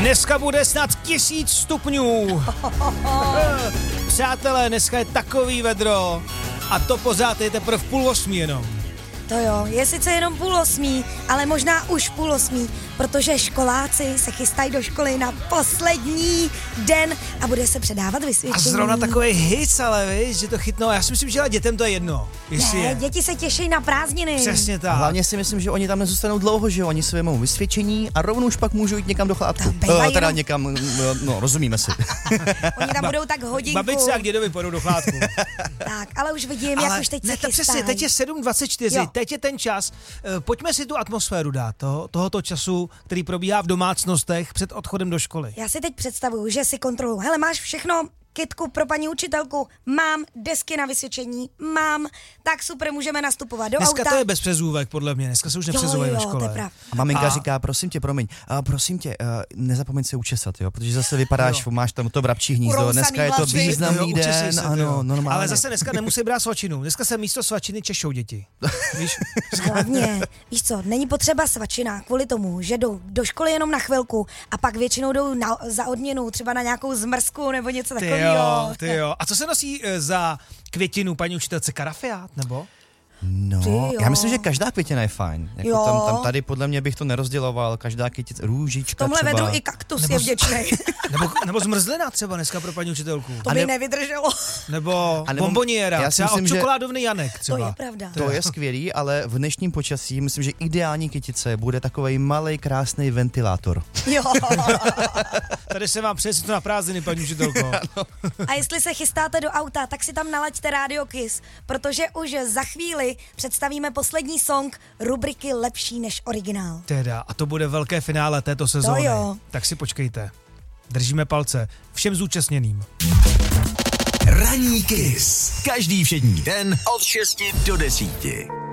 Dneska bude snad 1000 stupňů. Přátelé, dneska je takový vedro a to pořád je teprve 7:30 jenom. To jo, je sice jenom 7:30, ale možná už 7:30, protože školáci se chystají do školy na poslední den a bude se předávat vysvědčení. A zrovna takový hic, ale víš, že to chytnou. Já si myslím, že dětem to je jedno. Ne, děti se těší na prázdniny. Přesně tak. A hlavně si myslím, že oni tam nezůstanou dlouho, že oni si vemou vysvědčení a rovnou už pak můžou jít někam do chládku. Teda někam, no, rozumíme si. Oni tam budou tak hodinku. Babičce a k dědovi půjdou do chládku. Tak, ale už vidím, ale jak už teď se chystají. Přesně, teď je 7:24, teď je ten čas. Pojďme si tu atmosféru dát, tohoto času, který probíhá v domácnostech před odchodem do školy. Já si teď představuju, že si kontroluju. Hele, máš všechno? Kitku pro paní učitelku, mám desky na vysvědčení, mám, tak super, můžeme nastupovat do dneska auta. to je bez přezůvek, podle mě, dneska se už nepřezouvají ve škole. A maminka říká, prosím tě, nezapomeň se učesat, jo, protože zase vypadáš, máš tam to vrabčí hnízdo, dneska je to významný den, ano, normálně. Ale zase dneska nemusí brát svačinu, dneska se místo svačiny češou děti. Víš? Hlavně, víš co, není potřeba svačina kvůli tomu, že jdou do školy jenom na chvilku a pak většinou jdou za odměnu, třeba na nějakou zmrzku nebo něco takového. Ty jo. A co se nosí za květinu paní učitelce, karafiát, nebo? No, já myslím, že každá květina je fajn. Jako tam tady podle mě bych to nerozděloval, každá květice, růžička třeba. V tomhle vedru i kaktus je vděčnej. Nebo zmrzlina třeba dneska pro paní učitelku. To by nevydrželo. Nebo bomboniéra, třeba myslím, od čokoládovny Janek třeba. To je pravda. To je skvělý, ale v dnešním počasí myslím, že ideální kytice bude takovej malej krásný ventilátor. Jo. Tady se vám přesně to na prázdniny, paní učitelko. A jestli se chystáte do auta, tak si tam nalaďte Radio Kiss, protože už za chvíli představíme poslední song rubriky Lepší než originál. Teda, a to bude velké finále této sezóny. Tak si počkejte. Držíme palce všem zúčastněným. Ranní Kiss. Každý všední den od 6 do 10.